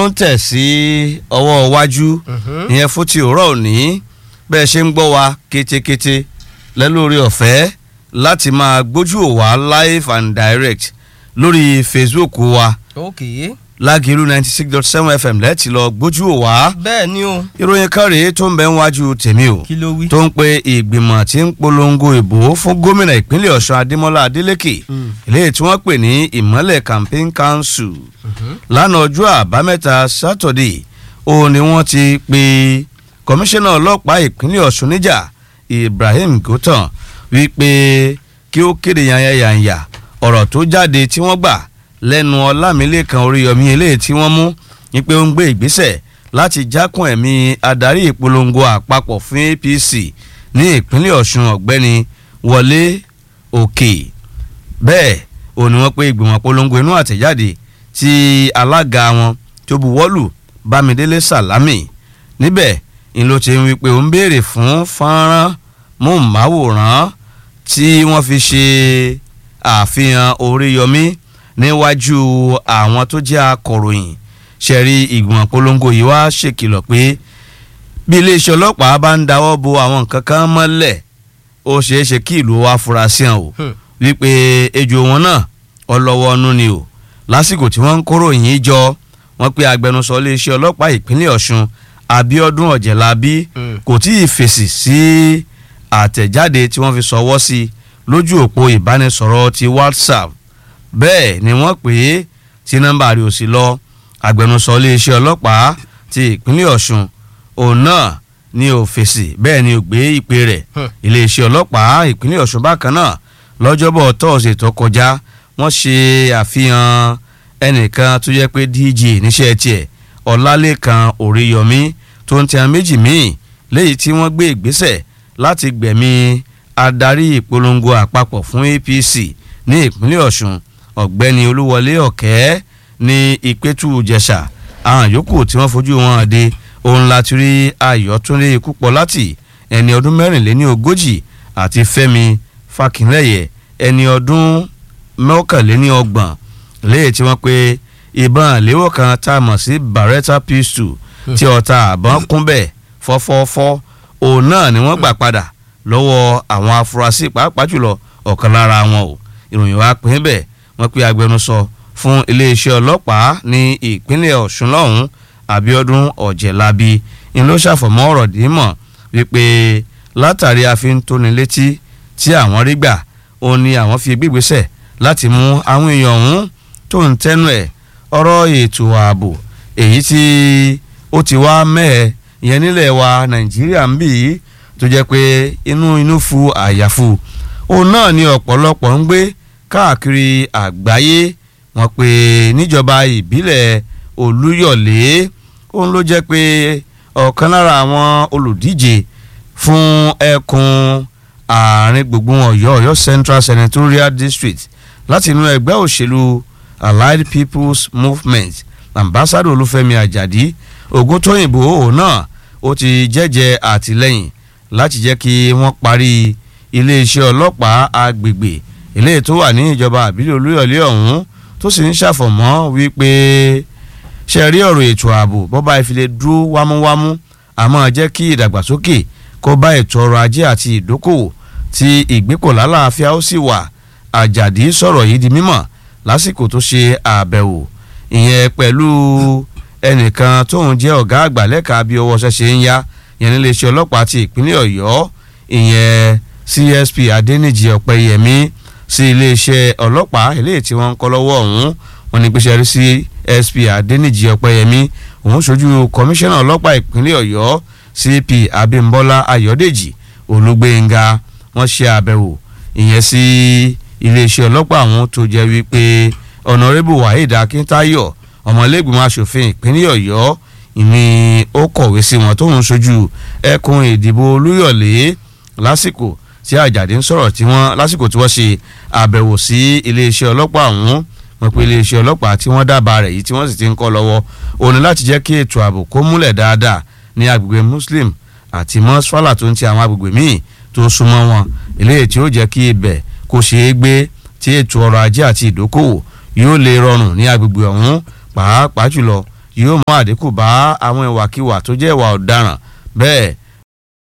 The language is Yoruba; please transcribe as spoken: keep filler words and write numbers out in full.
ló ń tẹ̀ sí ọwọ́ iwájú ìyẹn fún ti òwúrọ̀ òní bẹ́ẹ̀ ṣe ń gbọ́ wa kétékété lẹ́lórí ọ̀fẹ́ láti máa gbójú òwà live and direct lórí Facebook wa okay. Lágìrú ninety six dot seven F M lẹ́ẹ̀tì lọ gbójú òwà. bẹ́ẹ̀ ni o. ìròyìn kan rèé tó ń bẹ níwájú tèmi o. kí ló wí. tó ń pe ìgbìmọ̀ tí ń polongo ìbò fún gómìnà ìpínlẹ̀ Ọ̀ṣun Adémọ́lá Adélékè eléyìí tí wọ́n pè ní Ìmọ́lẹ̀ Campaign Council lánàá ọjọ́ àbámẹ́ta Saturday ó ní wọ́n ti pe kọmíṣánná ọlọ́pàá ìpínlẹ̀ Ọ̀ṣun níjà Ibrahim Gotan wípé kí ó kéde yanyanyanya ọ̀rọ̀ tó jáde tí wọ́n gbà lẹ́nu Ọlámilékan Oríyọmí eléyìí tí wọ́n mú ní pé ó ń gbé ìgbésẹ̀ láti jákùn ẹ̀mí adarí ìpolongo àpapọ̀ fún A P C ní ìpínlẹ̀ Ọ̀ṣun ọ̀gbẹ́ni Wọlé Òkè. bẹ́ẹ̀ ò ní wọ́n pé ìgbìmọ̀ polongo inú àtẹ̀jáde tí alága wọn tó buwọ́lù Bámidélé Sàlámì níbẹ̀ ń ló ti ń wí pé ó ń béèrè fún fọ́nrán móhùnmáwòrán tí wọ́n fi ṣe àfihàn Oríyọmí níwájú àwọn tó jẹ́ akọ̀ròyìn ṣẹ̀rí ìgbìmọ̀ polongo yìí wá ṣèkìlọ̀ pé bí iléeṣẹ́ ọlọ́pàá bá ń dáwọ́ bo àwọn nǹkan kan mọ́lẹ̀ ó ṣeé ṣe kí ìlú wa fura sí hàn o wípé ejò wọn náà ọlọ́wọ́ ọnú ni o lásìkò tí wọ́n ń kóró yìí jọ wọ́n pé agbẹnusọ iléeṣẹ́ ọlọ́pàá ìpínlẹ̀ Ọ̀ṣun Abíọ́dún Ọ̀jẹ̀lábí kò tí ì fèsì sí àtẹ̀jáde tí wọ́n fi sọwọ́ sí lójú òpó ìbánisọ̀rọ̀ ti WhatsApp bẹ́ẹ̀ ni wọ́n pè é tí nọ́mbà rẹ̀ ò sí lọ agbẹnusọ iléeṣẹ́ ọlọ́pàá ti ìpínlẹ̀ Ọ̀ṣun òun náà ni ò fèsì bẹ́ẹ̀ ni ò gbé ìpè rẹ̀ iléeṣẹ́ ọlọ́pàá ìpínlẹ̀ Ọ̀ṣun bákan náà lọ́jọ́bọ̀ tọ́ọ̀sì tó kọjá wọ́n ṣe àfihàn ẹnìkan tó yẹ pé D J níṣẹ́ tiẹ̀ Ọlálékan Oríyọmí tó ń tẹ méjì míì léyìí tí wọ́n gbé ìgbésẹ̀ láti gbẹ̀mí adarí ìpolongo àpapọ̀ fún A P C ní ìpínlẹ̀ Ọ̀ṣun ọ̀gbẹ́ni Olúwọlé Ọ̀kẹ́ ní Ìpẹ́tù Ìjẹ̀ṣà àwọn yòókù tí wọ́n fojú wọn dé òun láti rí Ayọ̀túndé Ikúpọ̀láti ẹni ọdún mẹ́rìnléní ogójì àti Fẹ́mi Fákínlẹ́yẹ ẹni ọdún mọ́kànléní ọgbọ̀n léyìí tí wọ́n pe ìbọn àléwọ́ kan tá a mọ̀ sí Beretta pistol tí ọta àbọ̀n kún bẹ́ẹ̀ fọ́fọ́fọ́ òun náà ni wọ́n gbà padà lọ́wọ́ àwọn afurasí pàápàá jùlọ ọ̀kan lára wọn o ìròyìn wa pín bẹ́ẹ̀ wọ́n pe agbẹnusọ fún iléeṣẹ́ ọlọ́pàá ní ìpínlẹ̀ Ọ̀ṣun lọ́hùn Abíọ́dún Ọ̀jẹ̀lábí ń ló ṣàfọ̀mọ́ ọ̀rọ̀ dìímọ̀ wípé látàrí àfintónilétí tí àwọn rí gbà òun ni àwọn fi gbégbésẹ̀ láti mú àwọn èèyàn ọ̀hún tó ń tẹ́nu ẹ̀ ọ̀rọ̀ ètò ààbò èyí tí ó ti wá mẹ́ẹ̀ ìyẹn nílẹ̀ wa Nàìjíríà ń bì í tó jẹ́ pé inú inú fu àyàfu òun náà ni ọ̀pọ̀lọpọ̀ ń gbé káàkiri àgbáyé wọ́n pé níjọba ìbílẹ̀ Olúyọ̀lé òun ló jẹ́ pé ọ̀kan lára àwọn olùdíje fún ẹkùn àárín gbùngbùn Ọ̀yọ́ Ọ̀yọ́ Central Senatorial District láti inú ẹgbẹ́ òṣèlú Allied People's Movement Ambassador Olúfẹ́mi Àjàdí Ògúntóyìnbó òun náà ó ti jẹ́jẹ́ àtìlẹ́yìn láti jẹ́ kí wọ́n parí iléeṣẹ́ ọlọ́pàá agbègbè eléyìí tó wà ní ìjọba àbílẹ̀ Olúyọ̀lé ọ̀hún tó sì ń ṣàfọ̀mọ́ wípé ṣe rí ọ̀rọ̀ ètò ààbò bọ́bá ìfilẹ̀ dúró wámúwámú àmọ́ jẹ́ kí ìdàgbàsókè kó bá ètò ọrọ̀ ajé àti ìdókòwò tí ìgbékò lálàáfíà ó sì wà. Àjàdí sọ̀rọ̀ yìí di mímọ̀ lásìkò tó ṣe àbẹ̀wò ìyẹn pẹ̀lú ẹnìkan tóun jẹ́ ọ̀gá àgbà lẹ́ka bí ọwọ́ ṣẹ̀ṣẹ̀ ń yá ìyẹn níléeṣẹ́ ọlọ́pàá ti ìpínlẹ̀ Ọ̀yọ́ ìyẹn C S P Adéníjì Ọ̀pẹ́yẹmí sí iléeṣẹ́ ọlọ́pàá eléyìí tí wọ́n ń kọ́ lọ́wọ́ ọ̀hún wọn ní pèsè rí sí S P Adéníjì Ọ̀pẹ́yẹmí òun ṣojú kọmíṣánná ọlọ́pàá ìpínlẹ̀ Ọ̀yọ́ C P Abímbọ́lá Ayọ̀dèjì Olúgbénga wọ́n ṣe àbẹ̀wò ìyẹn sí iléeṣẹ́ ọlọ́pàá àwọn tó jẹ́ wípé Honorable Waheed Akíntayọ̀ ọmọlẹ́gbìmọ̀ aṣòfin ìpínlẹ̀ Ọ̀yọ́ ìní ó kọ̀wé sí wọn tó ń ṣojú ẹkùn ìdìbò Olúyọ̀lé lásìkò tí Àjàdí ń sọ̀rọ̀ tí wọ́n lásìkò tí wọ́n ṣe àbẹ̀wò sí iléeṣẹ́ ọlọ́pàá ọ̀hún wọ́n pe iléeṣẹ́ ọlọ́pàá tí wọ́n dábàá rẹ̀ yìí tí wọ́n sì ti ń kọ́ lọ́wọ́ òun láti jẹ́ kí ètò ààbò kó múlẹ̀ dáadáa ní agbègbè Muslim àti Mọ́sálà tó ń ti àwọn agbègbè míì tó súnmọ́ wọn eléyìí tí ó jẹ́ kí ibẹ̀ kó ṣeé gbé tí ètò ọrọ̀ ajé àti ìdókòwò yóò lè rọrùn ní agbègbè ọ̀hún pàápàá jùlọ yóò mú àdínkù bá àwọn ìwàkiwà tó jẹ́ ìwà ọ̀daràn bẹ́ẹ̀